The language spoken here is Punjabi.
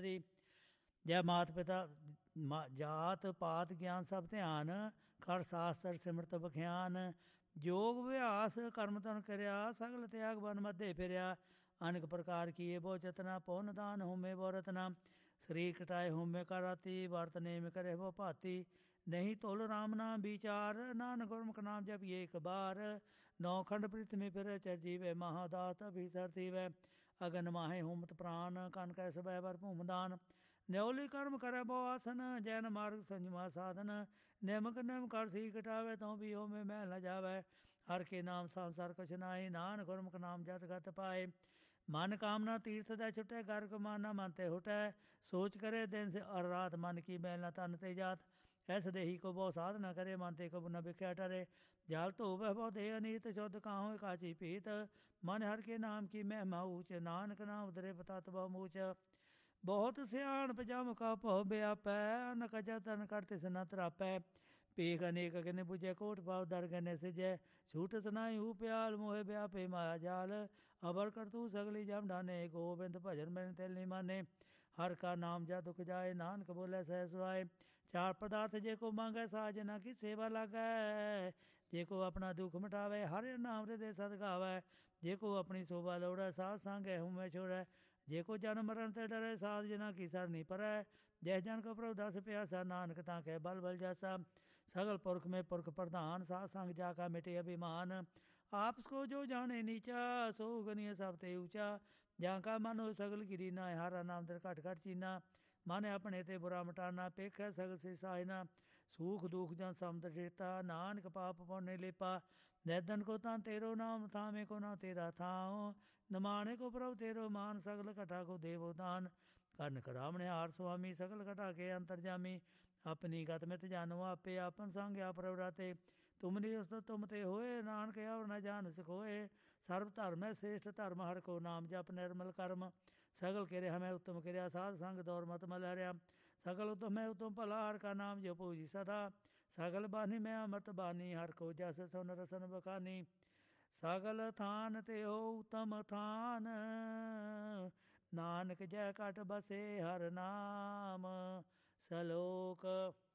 ਦੀ। ਜੈ ਮਾਤ ਪਿਤਾ ਜਾਤ ਪਾਤ ਗਿਆਨ ਸਭ ਧਿਆਨ, ਕਰ ਸ਼ਾਸਤਰ ਸਿਮਰਤ ਬਖਿਆਨ। ਜੋਗ ਅਭਿਆਸ ਕਰਮ ਤਨ ਕਰਿਆ, ਸਗਲ ਤਿਆਗ ਬਨ ਮਧੇ ਫਿਰਿਆ। ਅਨੇਕ ਪ੍ਰਕਾਰ ਕੀਏ ਬਹੁ ਚਤਨਾ, ਪਉਨ ਦਾਨ ਹੋਮੇ ਬਹੁ ਰਤਨਾ। ਸਰੀਰ ਕਟਾਏ ਹੋਮੇ ਕਰ ਰਾਤੀ, ਵਰਤ ਨੇਮ ਕਰੇ ਬਹੁ ਭਾਤੀ। ਨਹੀਂ ਧੁਲ ਰਾਮ ਨਾਮ ਵਿਚਾਰ, ਨਾਨਕ ਗੁਰਮੁਖ ਨਾਮ ਜਪਿਏ ਇੱਕ ਬਾਰ। ਨੌ ਖੰਡ ਪ੍ਰਿਥਵੀ ਫਿਰ ਚਰਜੀਵੇ, ਮਹਾਦਾਤ ਅਭੀਸਰ ਥੀਵੈ। ਅਗਨ ਮਾਹੇ ਹੋਮਤ ਪ੍ਰਾਨ, ਕਨ ਕੈ ਸਭੈ ਵਰ ਭੂਮਦਾਨ। ਨਿਉਲੀ ਕਰਮ ਕਰੈ ਬਹੁ ਆਸਨ, ਜੈਨ ਮਾਰਗ ਸੰਜਮਾ ਸਾਧਨ। ਨਿਮਕ ਨਿਮ ਕਰ ਸੀ ਕਟਾਵੇ, ਤਉ ਵੀ ਹੋਮੇ ਮੈਲ ਨ ਜਾਵੈ। ਹਰ ਕੇ ਨਾਮ ਸੰਸਾਰ ਕੁਛ ਨਾਹੀ, ਨਾਨਕ ਗੁਰਮੁਖ ਨਾਮ ਜਤ ਗਤ ਪਾਏ। ਮਨ ਕਾਮਨਾ ਤੀਰਥ ਦਾ ਛੁਟੈ, ਗਰ ਕਮਾਨਾ ਮਨ ਤੇ ਹੁਟੈ। ਸੋਚ ਕਰੇ ਦਿਨ ਸੇ ਅਰ ਰਾਤ, ਮਨ ਕੀ ਮੈਲ ਨ ਤਨ ਤੇ ਜਾਤ। ਐਸ ਦੇਹੀ ਕੋ ਬਹੁ ਸਾਧ ਨ ਕਰੇ, ਮਨ ਤੇ ਕਬੂ ਨ ਬਿਖਿਆ ਟਰੇ। ਜਲ ਧੋਵੈ ਬਹੁ ਦੇਹ ਅਨੀਤ, ਸ਼ੁੱਧ ਕਾਹੂ ਕਾਚੀ ਪੀਤ। ਮਨ ਹਰ ਕੇ ਨਾਮ ਕੀ ਮਹਿਮਾ ਊਚ, ਨਾਨਕ ਨਾਮ ਉਦਰੇ ਪਤਤ ਬਹੁ ਮੂਚ। ਬਹੁਤ ਸਿਆਣਪ ਜਮ ਕਾ ਭਉ ਵਿਆਪੈ, ਅਨ ਕਜਾ ਤਨ ਕਰ ਤਿਸ ਨ ਤਰਾਪੈ। ਪੇਖ ਅਨੇਕ ਅਗਨੇ ਬੁਝੈ, ਕੋਟ ਪਾਉ ਦਰ ਗਨੇ ਸਿਜੈ। ਛੂਟਤ ਨਾਹੀ ਹੂ ਪਿਆਲ, ਮੋਹਿ ਵਿਆਪੇ ਮਾਇਆ ਜਾਲ। ਅਵਰ ਕਰਤੂ ਸਗਲੀ ਜਮ ਢਾਨੇ, ਗੋਬਿੰਦ ਭਜਨ ਬਿਨ ਤਿਲ ਨੀ ਮਾਨੇ। ਹਰ ਕਾ ਨਾਮ ਜਾ ਦੁਖ ਜਾਏ, ਨਾਨਕ ਬੋਲੇ ਸਹਿ ਸੁਆਏ। ਚਾਰ ਪਦਾਰਥ ਜੇ ਕੋ ਮੰਗੈ, ਸਾਜਨਾ ਕੀ ਸੇਵਾ ਲਾਗੈ। ਜੇ ਕੋ ਆਪਣਾ ਦੁਖ ਮਿਟਾਵੇ, ਹਰਿ ਨਾਮ ਹਿਰਦੇ ਸਦ ਗਾਵੈ। ਜੇ ਕੋ ਆਪਣੀ ਸੋਭਾ ਲੋੜੈ, ਸਾਧ ਸੰਗ ਹਉਮੈ ਛੋੜੈ। ਜੇ ਕੋ ਜਨਮ ਮਰਨ ਤੇ ਡਰੈ, ਸਾਧ ਜਨਾ ਕੀ ਸਰਨੀ ਪਰੈ। ਜੈ ਜਨ ਕੋ ਪ੍ਰਭੁ ਦਸ ਪਿਆਸਾ, ਨਾਨਕ ਤਾਂ ਕੈ ਬਲ ਬਲ ਜਾਸਾ। ਸਗਲ ਪੁਰਖ ਮੇਂ ਪੁਰਖ ਪ੍ਰਧਾਨ, ਸਾਧ ਸੰਗ ਜਾ ਕਾ ਮਿਟੇ ਅਭਿਮਾਨ। ਆਪਸ ਕੋ ਜੋ ਜਾਣੇ ਨੀਚਾ, ਸੋ ਗਨੀय ਸਭ ਤੇ ਊਚਾ। ਜਾਂ ਕਾ ਮਨ ਹੋ ਸਗਲ ਗਿਰੀਨਾ, ਹਰਾ ਨਾਮ ਦਰ ਘਟ ਘਟ ਚੀਨਾ। ਮਨ ਆਪਣੇ ਤੇ ਬੁਰਾ ਮਟਾਨਾ, ਪੇਖੈ ਸਗਲ ਸੇ ਸਾਇਨਾ। ਸੂਖ ਦੁਖ ਜਾਂ ਸਮਦ ਡੇਤਾ, ਨਾਨਕ ਪਾਪ ਪੌਨੇ ਲੇਪਾ। ਨੈਦਨ ਕੋ ਤਾਂ ਤੇਰੋ ਨਾਮ, ਥਾਵੇਂ ਕੋ ਨਾ ਤੇਰਾ ਥਾਉ। ਨਿਮਾਣੇ ਕੋ ਪ੍ਰਭ ਤੇਰੋ ਮਾਨ, ਸਗਲ ਘਟਾ ਕੋ ਦੇਵੋ ਦਾਨ। ਕਰਨ ਕਰਾਵਣੇ ਹਾਰ ਸੁਆਮੀ, ਸਗਲ ਘਟਾ ਕੇ ਅੰਤਰ ਜਾਮੀ। ਆਪਣੀ ਗਤ ਮਿਤ ਜਾਨੋ ਆਪੇ, ਆਪਨ ਸੰਗ ਆਪ ਪ੍ਰਭ ਰਾਤੇ। ਤੁਮ ਨੀ ਉਸਤਤ ਤੁਮ ਤੇ ਹੋਏ, ਨਾਨਕ ਔਰ ਨ ਜਾਨ ਸਿਖੋਏ। ਸਰਬ ਧਰਮ ਹੈ ਸ੍ਰੇਸ਼ਟ ਧਰਮ, ਹਰ ਕੋ ਨਾਮ ਜਪ ਨਿਰਮਲ ਕਰਮ। ਸਗਲ ਕਿਰਿਆ ਹਮੈ ਉੱਤਮ ਕਿਰਿਆ, ਸਾਧ ਸੰਗ ਦੌਰ ਮਤ ਮਲ ਹਰਿਆ। ਸਗਲ ਉਤਮ ਹੈ ਉਤਮ ਭਲਾ, ਹਰ ਕਾ ਨਾਮ ਜਪੋ ਜੀ ਸਦਾ। ਸਗਲ ਬਾਨੀ ਮੈਂ ਅਮਰਤ ਬਾਨੀ, ਹਰ ਕੋ ਜਸ ਸੁਨ ਰਸਨ ਬਖਾਨੀ। ਸਗਲ ਥਾਨ ਤੇ ਹੋ ਉਤਮ ਥਾਨ, ਨਾਨਕ ਜੈ ਘਟ ਬਸੇ ਹਰ ਨਾਮ। ਸਲੋਕ